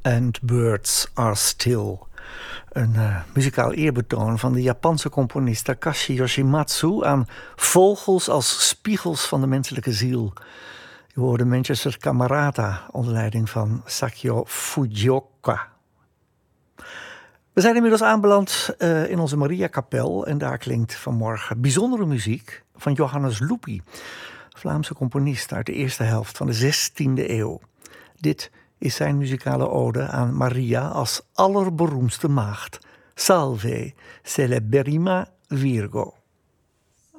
And Birds Are Still. Een muzikaal eerbetoon van de Japanse componist Takashi Yoshimatsu aan vogels als spiegels van de menselijke ziel. Je hoorde Manchester Camerata onder leiding van Sakio Fujioka. We zijn inmiddels aanbeland in onze Mariakapel en daar klinkt vanmorgen bijzondere muziek van Johannes Lupi, Vlaamse componist uit de eerste helft van de 16e eeuw. Dit is zijn muzikale ode aan Maria als allerberoemdste maagd. Salve, celeberrima Virgo.